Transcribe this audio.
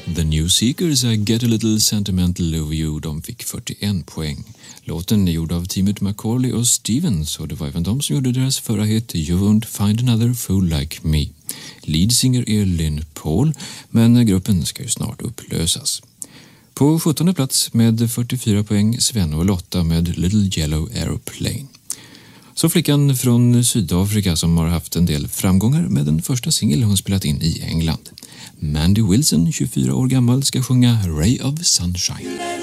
The New Seekers, I Get a Little Sentimental Over You, de fick 41 poäng. Låten är gjord av teamet Macaulay och Stevens och det var även de som gjorde deras förra hit You Won't Find Another Fool Like Me. Leadsinger är Lynn Paul, men gruppen ska ju snart upplösas. På 17:e plats med 44 poäng Sven och Lotta med Little Yellow Aeroplane. Så flickan från Sydafrika som har haft en del framgångar med den första singel hon spelat in i England. Mandy Wilson, 24 år gammal, ska sjunga Ray of Sunshine.